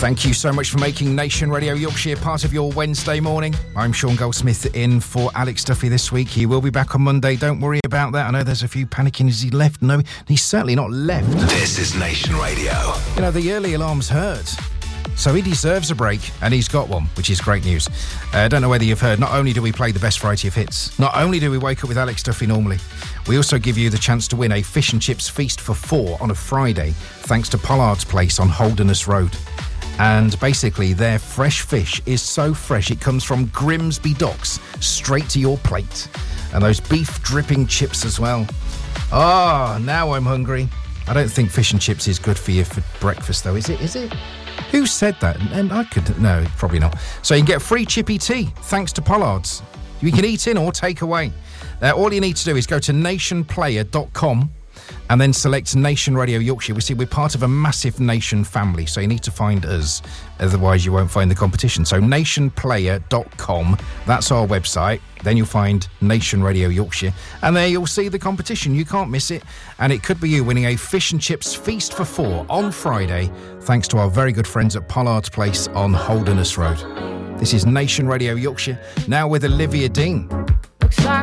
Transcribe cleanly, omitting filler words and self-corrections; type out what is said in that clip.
Thank you so much for making Nation Radio Yorkshire part of your Wednesday morning. I'm Sean Goldsmith in for Alex Duffy this week. He will be back on Monday. Don't worry about that. I know there's a few panicking. Has he left? No, he's certainly not left. This is Nation Radio. You know, the early alarm's heard. So he deserves a break, and he's got one, which is great news. I don't know whether you've heard, not only do we play the best variety of hits, not only do we wake up with Alex Duffy normally, we also give you the chance to win a fish and chips feast for 4 on a Friday, thanks to Pollard's Place on Holderness Road. And basically, their fresh fish is so fresh, it comes from Grimsby Docks, straight to your plate. And those beef dripping chips as well. Oh, now I'm hungry. I don't think fish and chips is good for you for breakfast, though, is it? Who said that? And I could... No, probably not. So you can get free chippy tea, thanks to Pollard's. You can eat in or take away. All you need to do is go to nationplayer.com and then select Nation Radio Yorkshire. We see we're part of a massive Nation family, so you need to find us. Otherwise, you won't find the competition. So nationplayer.com, that's our website. Then you'll find Nation Radio Yorkshire. And there you'll see the competition. You can't miss it. And it could be you winning a fish and chips feast for 4 on Friday, thanks to our very good friends at Pollard's Place on Holderness Road. This is Nation Radio Yorkshire, now with Olivia Dean.